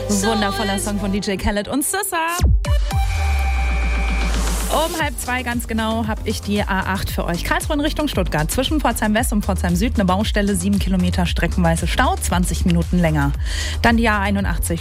Wundervoller Song von DJ Khaled und Sissa. Um 1:30 ganz genau habe ich die A8 für euch. Karlsruhe in Richtung Stuttgart. Zwischen Pforzheim West und Pforzheim Süd eine Baustelle, 7 Kilometer streckenweise Stau, 20 Minuten länger. Dann die A81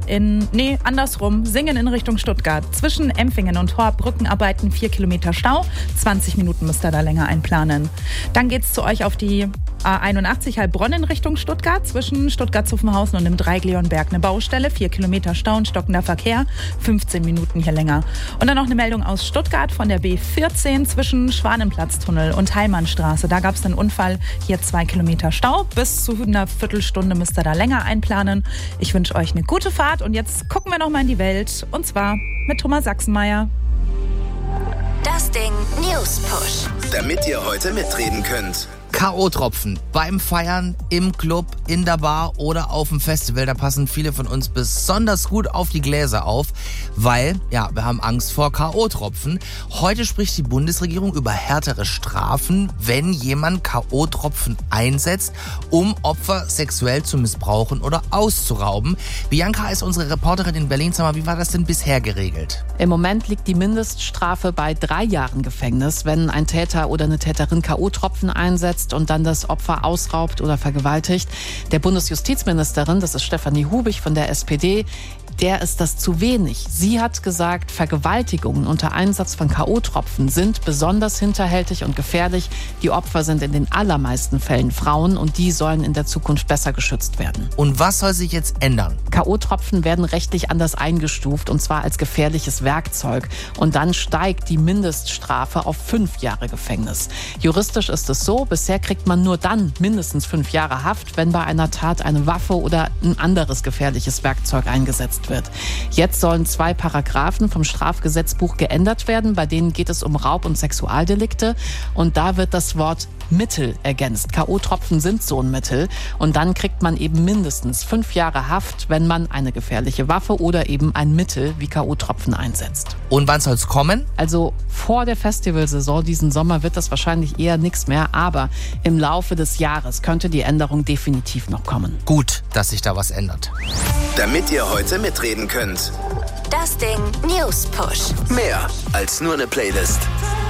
Singen in Richtung Stuttgart. Zwischen Empfingen und Horb Brückenarbeiten, 4 Kilometer Stau, 20 Minuten müsst ihr da länger einplanen. Dann geht's zu euch auf die A81 Heilbronn in Richtung Stuttgart. Zwischen Stuttgart-Zuffenhausen und dem Dreieck-Leonberg eine Baustelle, 4 Kilometer Stau und stockender Verkehr, 15 Minuten hier länger. Und dann noch eine Meldung aus Stuttgart von der B14 zwischen Schwanenplatztunnel und Heilmannstraße. Da gab es einen Unfall, hier 2 Kilometer Stau. Bis zu einer Viertelstunde müsst ihr da länger einplanen. Ich wünsche euch eine gute Fahrt und jetzt gucken wir noch mal in die Welt und zwar mit Thomas Sachsenmeier. Das Ding News Push. Damit ihr heute mitreden könnt. K.O.-Tropfen beim Feiern, im Club, in der Bar oder auf dem Festival. Da passen viele von uns besonders gut auf die Gläser auf, weil, ja, wir haben Angst vor K.O.-Tropfen. Heute spricht die Bundesregierung über härtere Strafen, wenn jemand K.O.-Tropfen einsetzt, um Opfer sexuell zu missbrauchen oder auszurauben. Bianca ist unsere Reporterin in Berlin. Sag mal, wie war das denn bisher geregelt? Im Moment liegt die Mindeststrafe bei 3 Jahren Gefängnis, wenn ein Täter oder eine Täterin K.O.-Tropfen einsetzt und dann das Opfer ausraubt oder vergewaltigt. Der Bundesjustizministerin, das ist Stefanie Hubig von der SPD, der ist das zu wenig. Sie hat gesagt, Vergewaltigungen unter Einsatz von K.O.-Tropfen sind besonders hinterhältig und gefährlich. Die Opfer sind in den allermeisten Fällen Frauen und die sollen in der Zukunft besser geschützt werden. Und was soll sich jetzt ändern? K.O.-Tropfen werden rechtlich anders eingestuft und zwar als gefährliches Werkzeug. Und dann steigt die Mindeststrafe auf 5 Jahre Gefängnis. Juristisch ist es so, bisher kriegt man nur dann mindestens 5 Jahre Haft, wenn bei einer Tat eine Waffe oder ein anderes gefährliches Werkzeug eingesetzt wird. Jetzt sollen 2 Paragraphen vom Strafgesetzbuch geändert werden. Bei denen geht es um Raub- und Sexualdelikte. Und da wird das Wort Mittel ergänzt. K.O.-Tropfen sind so ein Mittel. Und dann kriegt man eben mindestens 5 Jahre Haft, wenn man eine gefährliche Waffe oder eben ein Mittel wie K.O.-Tropfen einsetzt. Und wann soll es kommen? Also vor der Festivalsaison diesen Sommer wird das wahrscheinlich eher nichts mehr. Aber im Laufe des Jahres könnte die Änderung definitiv noch kommen. Gut, dass sich da was ändert. Damit ihr heute mitreden könnt. Das Ding News Push. Mehr als nur eine Playlist.